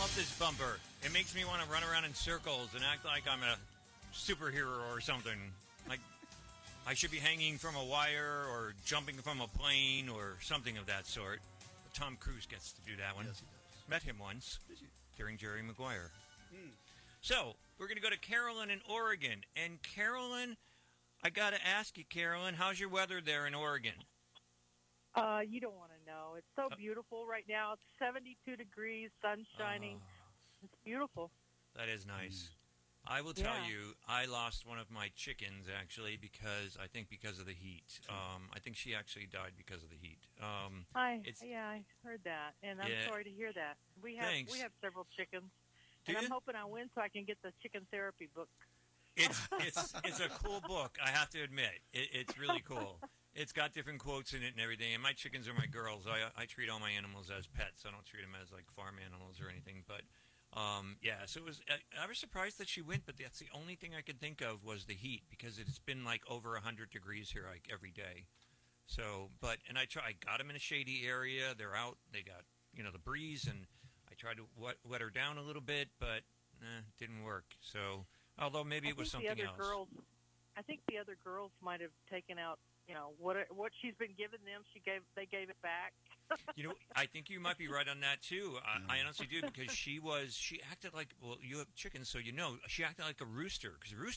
love this bumper. It makes me want to run around in circles and act like I'm a superhero or something. Like I should be hanging from a wire or jumping from a plane or something of that sort. But Tom Cruise gets to do that one. Yes, he does. Met him once Did you? during Jerry Maguire. So, we're going to go to Carolyn in Oregon. And Carolyn, I got to ask you, Carolyn, how's your weather there in Oregon? You don't want to know. It's so beautiful right now. It's 72 degrees, sun shining. It's beautiful. That is nice. I will tell you, I lost one of my chickens, actually, because of the heat. I think she actually died because of the heat. I heard that, and I'm sorry to hear that. We have several chickens, and I'm hoping I win so I can get the chicken therapy book. It's a cool book, I have to admit. It's really cool. It's got different quotes in it and everything. And my chickens are my girls. I treat all my animals as pets. I don't treat them as like farm animals or anything. But so it was. I was surprised that she went, but that's the only thing I could think of was the heat because it's been like over 100 degrees here like every day. So, I got them in a shady area. They're out. They got the breeze, and I tried to wet her down a little bit, but it didn't work. So, although maybe it was something else. I think the other girls might have taken out. What she's been giving them, they gave it back. I think you might be right on that too. I honestly do because she acted like you have chickens, so she acted like a rooster because roosters